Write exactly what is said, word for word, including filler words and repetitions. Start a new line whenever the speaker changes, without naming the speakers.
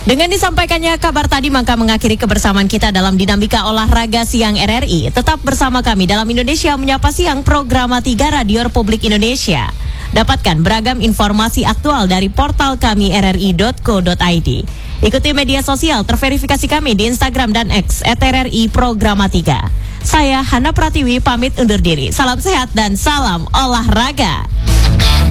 Dengan disampaikannya kabar tadi, maka mengakhiri kebersamaan kita dalam Dinamika Olahraga Siang R R I. Tetap bersama kami dalam Indonesia Menyapa Siang, program tiga Radio Republik Indonesia. Dapatkan beragam informasi aktual dari portal kami r r i dot co dot i d. Ikuti media sosial terverifikasi kami di Instagram dan X et r r i Programa tiga. Saya Hana Pratiwi pamit undur diri. Salam sehat dan salam olahraga.